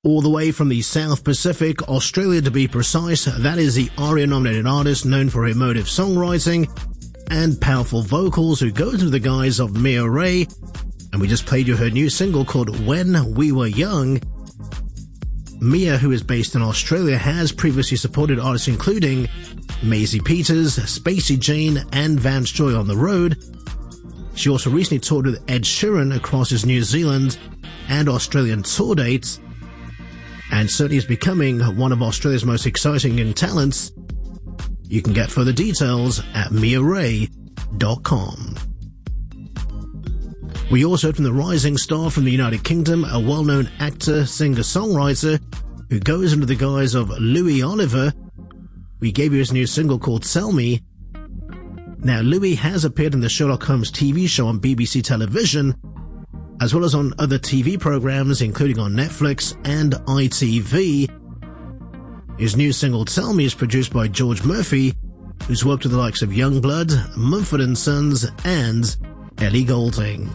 All the way from the South Pacific, Australia to be precise, that is the ARIA-nominated artist known for emotive songwriting and powerful vocals who goes under the guise of Mia Ray, and we just played you her new single called When We Were Young. Mia, who is based in Australia, has previously supported artists including Maisie Peters, Spacey Jane, and Vance Joy on the road. She also recently toured with Ed Sheeran across his New Zealand and Australian tour dates, and certainly is becoming one of Australia's most exciting young talents. You can get further details at miaray.com. We also heard from the rising star from the United Kingdom, a well-known actor, singer-songwriter who goes under the guise of Louis Oliver. We gave you his new single called Tell Me. Now, Louis has appeared in the Sherlock Holmes TV show on BBC television, as well as on other TV programs, including on Netflix and ITV. His new single Tell Me is produced by George Murphy, who's worked with the likes of Youngblood, Mumford & Sons, and Ellie Goulding.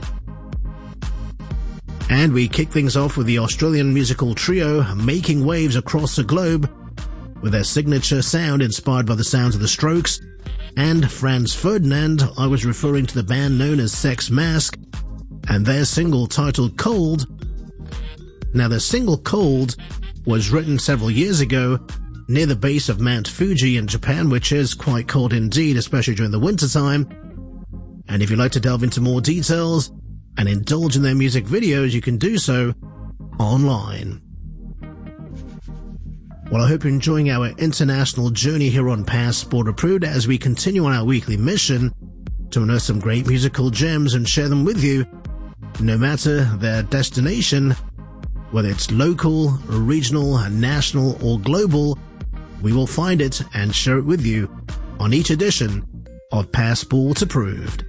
And we kick things off with the Australian musical trio making waves across the globe with their signature sound inspired by the sounds of the Strokes and Franz Ferdinand. I was referring to the band known as Sex Mask and their single titled Cold. Now, the single Cold was written several years ago near the base of Mount Fuji in Japan, which is quite cold indeed, especially during the wintertime. And if you'd like to delve into more details and indulge in their music videos, you can do so online. Well, I hope you're enjoying our international journey here on Passport Approved as we continue on our weekly mission to unearth some great musical gems and share them with you, no matter their destination, whether it's local, regional, national, or global. We will find it and share it with you on each edition of Passport Approved.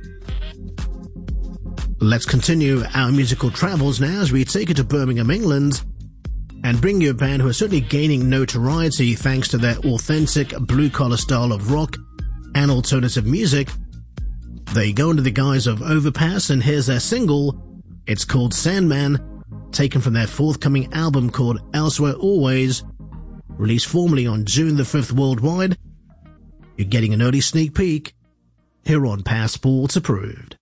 Let's continue our musical travels now as we take it to Birmingham, England, and bring you a band who are certainly gaining notoriety thanks to their authentic blue-collar style of rock and alternative music. They go under the guise of Overpass, and here's their single. It's called Sandman, taken from their forthcoming album called Elsewhere Always, released formally on June the 5th worldwide. You're getting an early sneak peek here on Passport Approved.